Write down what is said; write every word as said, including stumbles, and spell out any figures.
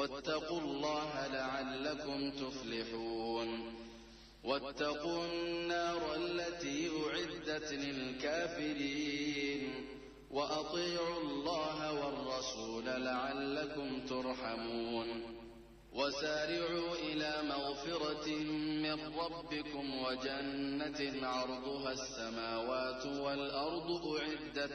واتقوا الله لعلكم تفلحون واتقوا النار التي أعدت للكافرين وأطيعوا الله والرسول لعلكم ترحمون وسارعوا إلى مغفرة من ربكم وجنة عرضها السماوات والأرض أعدت